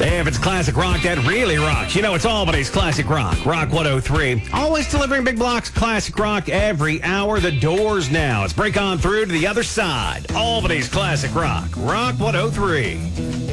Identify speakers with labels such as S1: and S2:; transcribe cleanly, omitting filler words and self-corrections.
S1: If it's classic rock that really rocks, you know it's Albany's Classic Rock. Rock 103. Always delivering big blocks of classic rock every hour. The doors now. Let's break on through to the other side. Albany's Classic Rock. Rock 103.